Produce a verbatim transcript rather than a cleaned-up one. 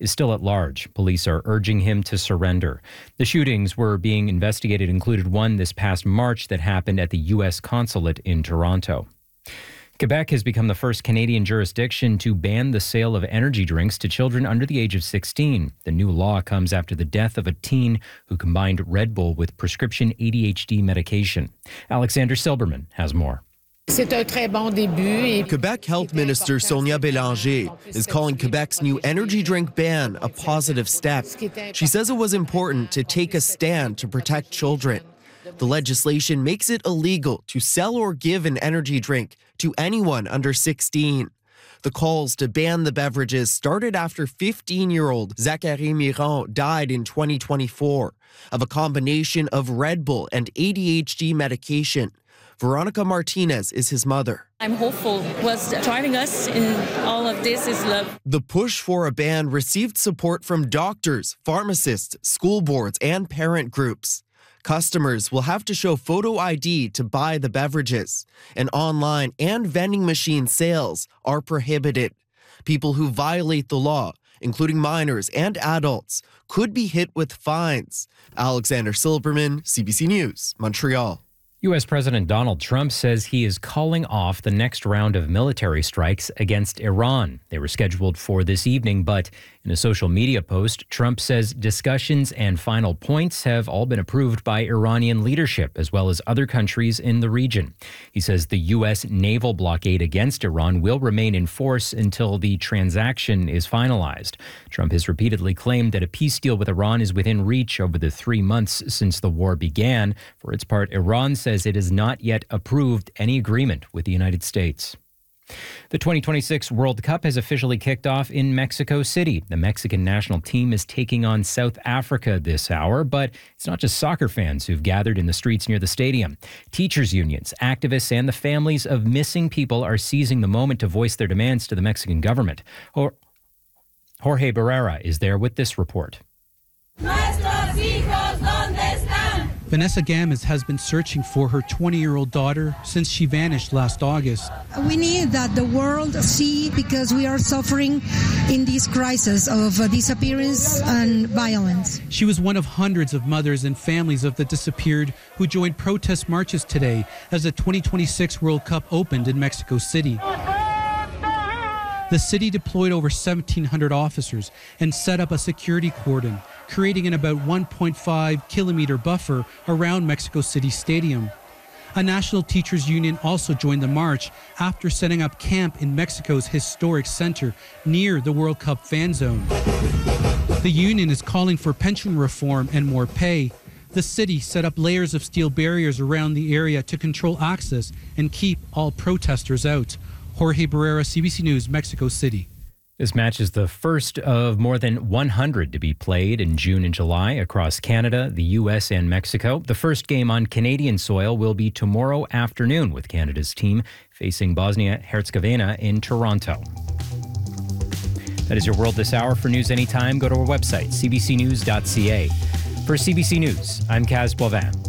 is still at large. Police are urging him to surrender. The shootings were being investigated included one this past March that happened at the U S consulate in Toronto. Quebec has become the first Canadian jurisdiction to ban the sale of energy drinks to children under the age of sixteen. The new law comes after the death of a teen who combined Red Bull with prescription A D H D medication. Alexander Silberman has more. Quebec Health Minister Sonia Bélanger is calling Quebec's new energy drink ban a positive step. She says it was important to take a stand to protect children. The legislation makes it illegal to sell or give an energy drink to anyone under sixteen. The calls to ban the beverages started after fifteen-year-old Zachary Miron died in twenty twenty-four of a combination of Red Bull and A D H D medication. Veronica Martinez is his mother. I'm hopeful. What's driving us in all of this is love. The push for a ban received support from doctors, pharmacists, school boards, and parent groups. Customers will have to show photo I D to buy the beverages, and online and vending machine sales are prohibited. People who violate the law, including minors and adults, could be hit with fines. Alexander Silberman, C B C News, Montreal. U S President Donald Trump says he is calling off the next round of military strikes against Iran. They were scheduled for this evening, but in a social media post, Trump says discussions and final points have all been approved by Iranian leadership, as well as other countries in the region. He says the U S naval blockade against Iran will remain in force until the transaction is finalized. Trump has repeatedly claimed that a peace deal with Iran is within reach over the three months since the war began. For its part, Iran says it has not yet approved any agreement with the United States. The twenty twenty-six World Cup has officially kicked off in Mexico City. The Mexican national team is taking on South Africa this hour, but it's not just soccer fans who've gathered in the streets near the stadium. Teachers' unions, activists, and the families of missing people are seizing the moment to voice their demands to the Mexican government. Jorge Barrera is there with this report. Vanessa Games has been searching for her twenty-year-old daughter since she vanished last August. We need that the world see, because we are suffering in this crisis of uh, disappearance and violence. She was one of hundreds of mothers and families of the disappeared who joined protest marches today as the twenty twenty-six World Cup opened in Mexico City. The city deployed over seventeen hundred officers and set up a security cordon, creating an about one point five kilometer buffer around Mexico City Stadium. A national teachers union also joined the march after setting up camp in Mexico's historic center near the World Cup fan zone. The union is calling for pension reform and more pay. The city set up layers of steel barriers around the area to control access and keep all protesters out. Jorge Barrera, C B C News, Mexico City. This match is the first of more than one hundred to be played in June and July across Canada, the U S, and Mexico. The first game on Canadian soil will be tomorrow afternoon, with Canada's team facing Bosnia-Herzegovina in Toronto. That is your World This Hour. For news anytime, go to our website, c b c news dot c a. For C B C News, I'm Kaz Boivin.